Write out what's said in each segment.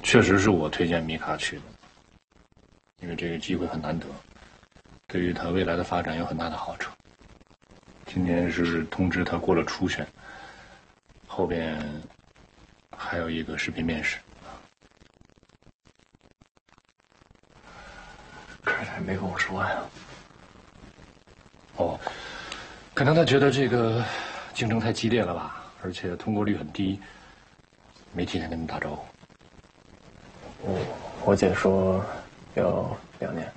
确实是我推荐米卡去的，因为这个机会很难得，对于他未来的发展有很大的好处。今天是通知他过了初选，后边还有一个视频面试。 可是他也没跟我说呀。 哦，可能他觉得这个竞争太激烈了吧，而且通过率很低，没提前跟你打招呼。 我姐说要2年。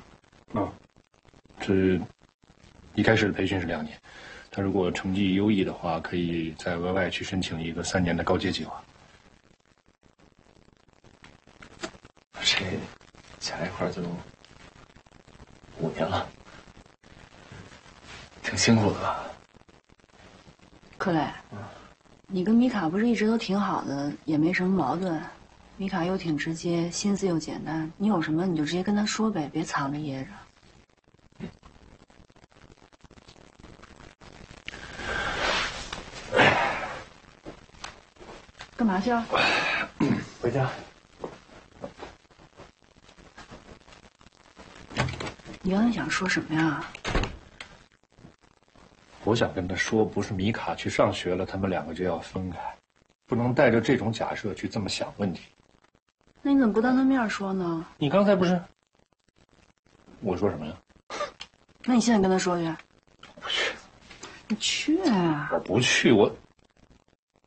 这一开始的培训是2年，他如果成绩优异的话，可以再额外去申请一个3年的高阶计划。 这加一块就5年了，挺辛苦的吧？ 柯磊，你跟米卡不是一直都挺好的，也没什么矛盾。米卡又挺直接，心思又简单，你有什么你就直接跟他说呗，别藏着掖着。干嘛去啊？ 回家。 你刚才想说什么呀？ 我想跟他说，不是米卡去上学了，他们2个就要分开，不能带着这种假设去这么想问题。 那你怎么不当他面说呢？ 你刚才不是？我说什么呀？ 那你现在跟他说去。 不去。 你去啊！ 我不去，我